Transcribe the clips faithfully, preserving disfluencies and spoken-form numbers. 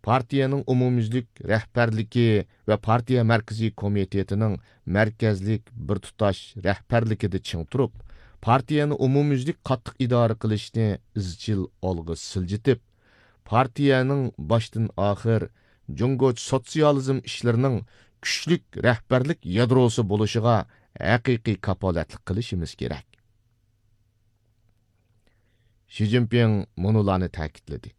partiyaning umumyüzlük rəhbərliki və partiya mərkəzi komitetinin mərkəzlik bir tutaş rəhbərlikida çiң turub, partiyani umumyüzlük qattiq idora qilishni izchil olg'a siljitib, partiyaning boshdan oxir Jungoch sotsializm ishlarining kuchlik rəhbərlik yadrosi bo'lishiga haqiqiy kapolatlik qilishimiz kerak. Xi Jinping munularni ta'kidladi.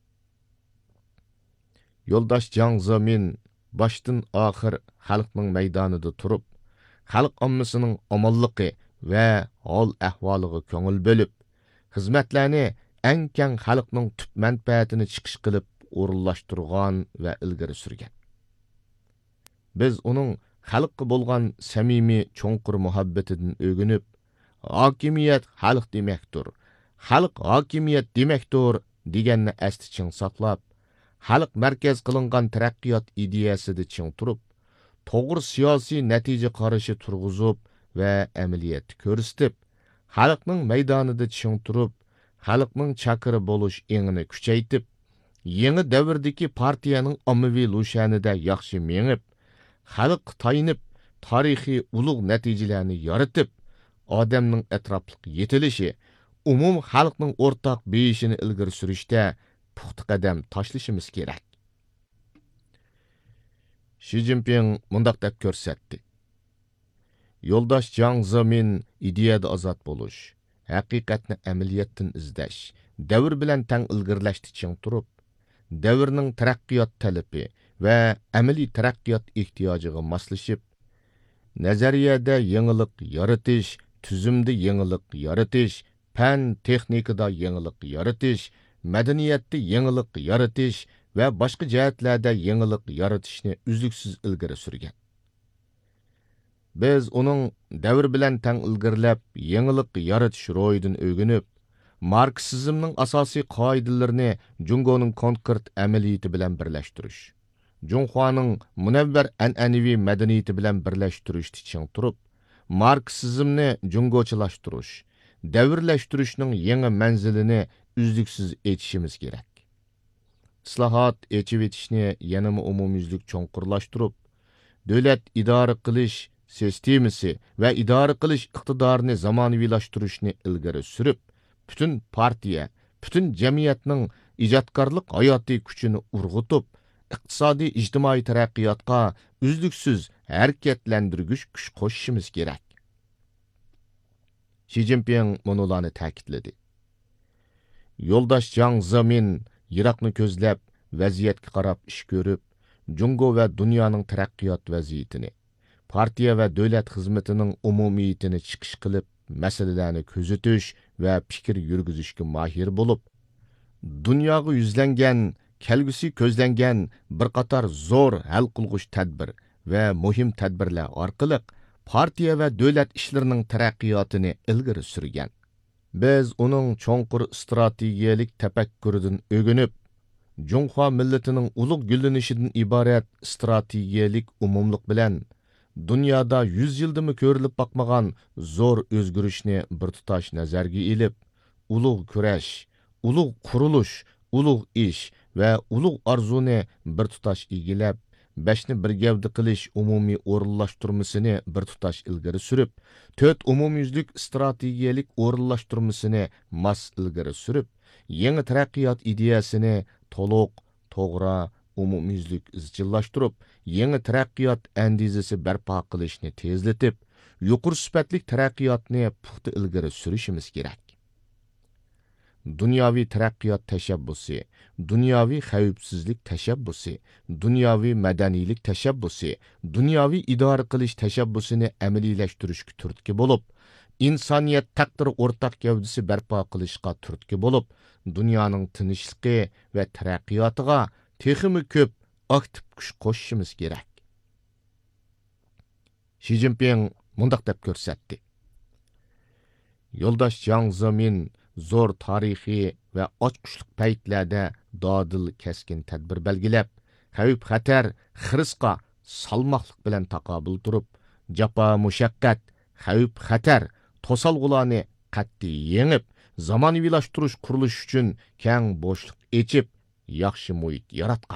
Yo'ldosh Jiang Zemin boshdan oxir xalqning maydonida turib, xalq ommasining omonligi va hol ahvoliga ko'ngil bo'lib, xizmatlarni eng keng xalqning tub manfaatini chiqish qilib o'rinlashtirgan va ilgari surgan. Biz uning xalqqa bo'lgan samimiy cho'nqur muhabbatidan o'ginib, hokimiyat xalq demakdir, xalq hokimiyat demakdir deganni asti ching saqlab, xalq markaz qilingan taraqqiyot ideyasida ching turib, to'g'ri siyosiy natija qarashi turg'izib va amaliyat ko'rsatib, xalqning maydonida ching turib, xalqning chakiri bo'lish engini kuchaytib, yangi davrdagi partiyaning ommaviy lushanida yaxshi mengib, xalq tayinib tarixiy ulug' natijalarni yaratib, odamning atrofliq yetilishi, umum xalqning o'rtaq beyishini ilgari surishda puxta qadam tashlashimiz kerak. Xi Jinping mundaq deb ko'rsatdi. Yo'ldosh Jiang Zemin ideyada ozod bo'lish, haqiqatni amaliyotdan izlash, davr bilan tang ilgirlashni ching turib, davrning taraqqiyot talabi va amaliy taraqqiyot ehtiyojiga moslashib, nazariyada yangilik yaratish, tuzumda yangilik yaratish, fan texnikada yangilik yaratish, madaniyatda yangilik yaratish va boshqa jihatlarda yangilik yaratishni uzluksiz ilgari surgan. Biz uning davr bilan tang ilgirlab yangilik yaratish ro'yidan o'ginib, Marksizmning asosiy qoidalarini Jungoning konkret amaliyati bilan birlashtirish, Junxoning munavvar an'anaviy madaniyati bilan birlashtirishni ching turib, Marksizmni jungochilashtirish, davrlashtirishning yangi manzilini uzluksiz etishimiz kerak. Islohot echib etishni yanama umumyüzlük cho'nqurlashtirib, davlat idora qilish sistemasi va idora qilish iqtidorini zamonaviylashtirishni ilgari surib, bütün partiya, bütün jamiyatning ijodkorlik hayotiy kuchini urg'utib, iqtisodiy ijtimoiy taraqqiyotga uzluksiz harakatlantirgich kuch qo'shishimiz kerak. Xi Jinping munularni ta'kidladi. Yo'ldosh Jiang Zemin Iroqni ko'zlab, vaziyatga qarab ish ko'rib, Jungo va dunyoning taraqqiyot vaziyatini, partiya va davlat xizmatining umumiyatini chiqish qilib, masalalarni kuzatish va fikr yurgizishga mahir bo'lib, dunyoga yuzlangan, kelgusi ko'zlangan bir qator zo'r hal qilg'uch tadbir va muhim tadbirlar orqali partiya va davlat ishlarining taraqqiyotini ilgari surgan. Biz uning cho'nqur strategiyalik tafakkuridan o'ginib, Junxo millatining ulug' gullanishidan iborat strategiyalik umumlik bilan dunyoda yuz yildimi ko'rilib boqmagan zo'r o'zgarishni bir tutash nazarga ilib, ulug' kurash, ulug' qurilish, ulug' ish va ulug' orzuni bir tutash egilab, beshni bir gavda qilish umumiy o'rinlashtirmasini bir tutash ilgari surib, to'rt umumyüzlük strategiyalik o'rinlashtirmasini mas ilgari surib, yangi taraqqiyot ideyasini to'liq, to'g'ri, umumyüzlük izchillashtirib, yangi taraqqiyot andizasi barpo qilishni tezlatib, yuqori sifatli taraqqiyotni puxta ilgari surishimiz kerak. Dunyoviy taraqqiyot tashabbusi, dunyoviy xavfsizlik tashabbusi, dunyoviy madaniylik tashabbusi, dunyoviy idora qilish tashabbusini amaliylashtirish turtki bo'lib, insoniyat taqdiri o'rtaq gavdasi barpo qilishga turtki bo'lib, dunyoning tinchligi va taraqqiyotiga texmi ko'p aktiv kuch qo'shishimiz kerak. Xi Jinping mundaq deb ko'rsatdi. Yo'ldosh Jiang Zemin zo'r tarixiy va ochqushliq paytlarda dodil keskin tadbir belgilab, xavf xatar xirisqa salmoqlik bilan taqobil turib, jafo mushaqqat, xavf xatar to'salg'ularni qat'iy yengib, zamonaviylashtirish qurilish uchun keng bo'shliq echib, yaxshi muhit yaratgan.